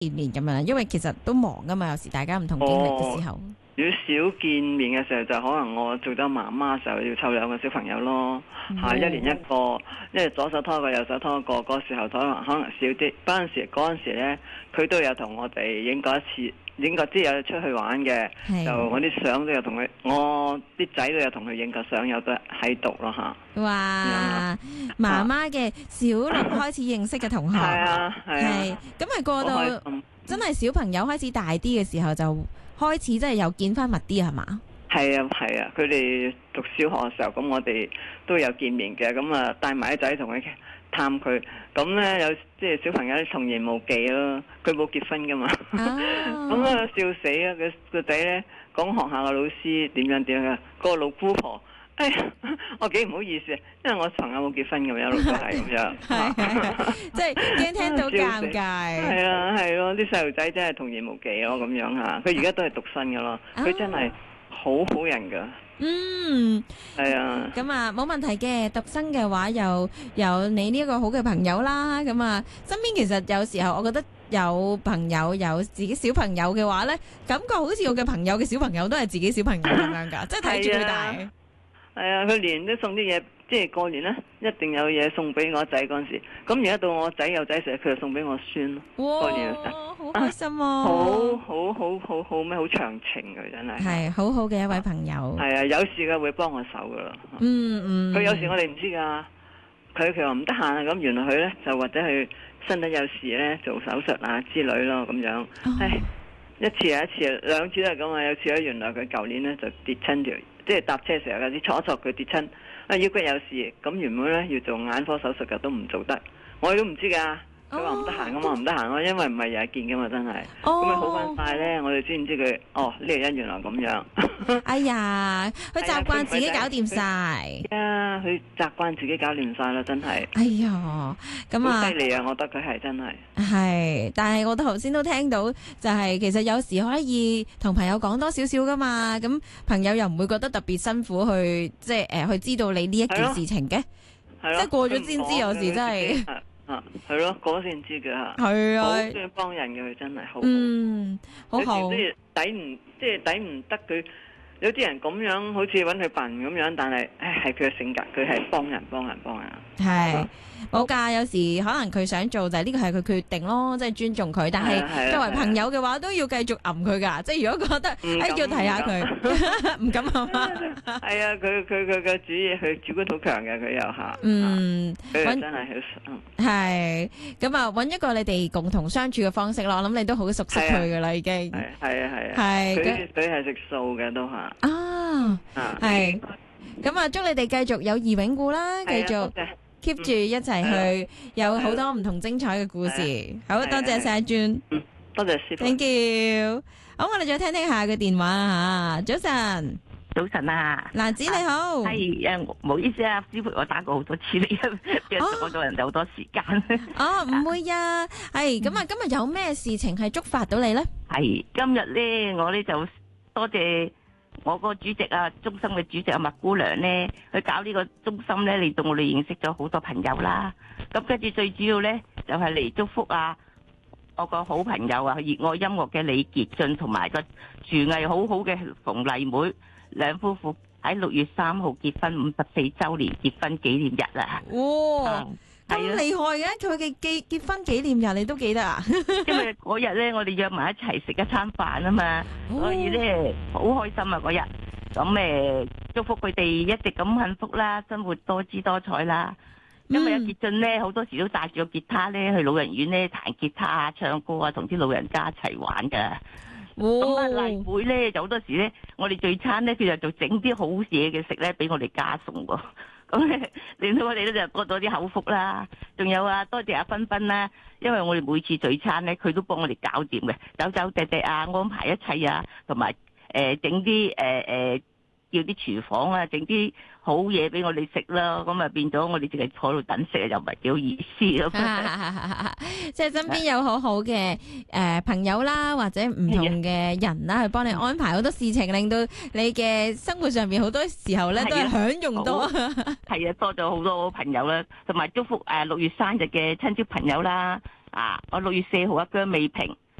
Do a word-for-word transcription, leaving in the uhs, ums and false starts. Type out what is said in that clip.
見面咁樣？因為其實都忙噶嘛，有時大家唔同經歷嘅時候。 如果少見面嘅時候，就可能我做咗媽媽嘅時候要湊兩個小朋友咯，嚇、 哦、 一年一個，因為左手拖一個，右手拖一個，嗰、那個、時候可能可能少啲。嗰陣時嗰陣時咧，佢都有同我哋影過一次，影過之後有出去玩嘅，就我啲相都有同佢，我啲仔都有同佢影過相，有得喺度咯嚇。 哇！媽媽嘅小六開始認識嘅同學， 係啊係啊， 咁咪過到真係小朋友開始大啲嘅時候，就開始真係又見翻密啲係嘛？ 係啊係啊，佢哋讀小學嘅時候，咁我哋都有見面嘅，咁啊帶埋啲仔同佢探佢，咁咧有即係小朋友童言無忌咯，佢冇結婚噶嘛，咁啊笑死啊！佢個仔咧講學校嘅老師點樣點樣嘅，嗰個老姑婆。哎呀，我幾唔好意思，因為我朋友冇結婚咁樣，一路都係咁樣， 即係驚聽到尷尬。 係啊，係咯，啲細路仔真係童言無忌咯，咁樣嚇。佢而家都係獨身噶咯，佢真係好好人噶。 嗯， 係啊。 咁啊，冇問題嘅。獨身嘅話，又有你呢一個好嘅朋友啦。咁啊，身邊其實有時候我覺得有朋友有自己小朋友嘅話咧，感覺好似我嘅朋友嘅小朋友都係自己小朋友咁樣㗎，即係睇住佢大。 係啊，佢年都送啲嘢，即係過年咧，一定有嘢送俾我仔嗰陣時。咁而家到我仔有仔時，佢就送俾我孫咯。過年嘅時候， 好開心啊！ 好好好好好咩？好長情嘅真係。 係好好嘅一位朋友。 係啊，有事嘅會幫我手噶啦。 嗯嗯。 佢有時我哋唔知噶，佢佢話唔得閒啊，咁原來佢咧就或者佢身體有事咧做手術啊之類咯咁樣。唉，一次又一次，兩次都係咁啊！有次咧，原來佢舊年咧就跌親條。即係搭車時候有啲坐一坐佢跌親，啊腰骨有事，咁原本咧要做眼科手術嘅都唔做得，我哋都唔知㗎。佢話唔得閒咁嘛，唔得閒咯，因為唔係日日見㗎嘛，真係。咁咪好翻晒咧，我哋知唔知佢？哦，呢個人原來咁樣。 哎呀，佢習慣自己搞掂晒。 啊，佢習慣自己搞掂晒啦，真係。 哎呀，咁啊， 好犀利啊！我覺得佢係真係。 係，但係我頭先都聽到，就係其實有時可以同朋友講多少少㗎嘛，咁朋友又唔會覺得特別辛苦去，即係誒去知道你呢一件事情嘅。係咯。即係過咗先知，有時真係。 啊，係咯，嗰先知嘅吓， 係啊， 好中意幫人嘅佢真係好， 嗯，好好， 有時都抵唔即係抵唔得佢，有啲人咁樣好似搵佢笨咁樣，但係唉係佢嘅性格，佢係幫人幫人幫人， 係冇㗎，有時可能佢想做就係呢個係佢決定咯，即係尊重佢，但係作為朋友嘅話都要繼續揞佢㗎，即係如果覺得誒要提下佢，唔敢係嘛？ 係啊，佢佢佢嘅主意，佢主觀好強嘅，佢又嚇， 嗯， 佢真係好， 係咁啊，揾一個你哋共同相處嘅方式咯，我諗你都好熟悉佢㗎啦，已經係係啊係啊， 係佢佢係食素嘅都嚇， 啊係，咁啊祝你哋繼續友誼永固啦，繼續。keep 住一齊去，有好多唔同精彩嘅故事。好多謝晒轉， 多謝師傅。 Thank you。好，我哋再聽聽下個電話吓。早晨， 早晨啊， 蘭子你好。 係誒，唔好意思啊，師傅，我打過好多次，因為我做人就好多時間。 哦，唔會啊，係咁啊，今日有咩事情係觸發到你咧？ 係今日咧，我咧就多謝。我個主席啊，中心嘅主席阿麥姑娘咧，去搞呢個中心咧，令到我哋認識咗好多朋友啦。咁跟住最主要咧，就係嚟祝福啊，我個好朋友啊，熱愛音樂嘅李傑俊同埋個廚藝好好嘅馮麗妹兩夫婦喺六月三號結婚五十四週年結婚紀念日啊！ 哇，咁厲害嘅，佢嘅結結婚紀念日你都記得啊？ 因為嗰日咧，我哋約埋一齊食一餐飯啊嘛，所以咧好開心啊嗰日。咁誒，祝福佢哋一直咁幸福啦，生活多姿多彩啦。因為阿傑俊咧，好多時都帶住個吉他咧去老人院咧彈吉他啊、唱歌啊，同啲老人家一齊玩噶。咁啊麗妹咧，就好多時咧，我哋聚餐咧，佢就做整啲好嘢嘅食咧，俾我哋加餸喎。咁咧令到我哋咧就多咗啲口福啦。仲有啊，多謝阿芬芬啦，因為我哋每次聚餐咧，佢都幫我哋搞掂嘅，走走趯趯啊，安排一切啊，同埋誒整啲誒誒叫啲廚房啊，整啲好嘢俾我哋食啦。咁啊變咗我哋淨係坐度等食啊，又唔係幾好意思咁。 即係身邊有好好嘅誒朋友啦，或者唔同嘅人啦，去幫你安排好多事情，令到你嘅生活上面好多時候咧都係享用多。 係啊，多咗好多好朋友啦，同埋祝福誒六月生日嘅親戚朋友啦。啊，我六月四號阿姜美萍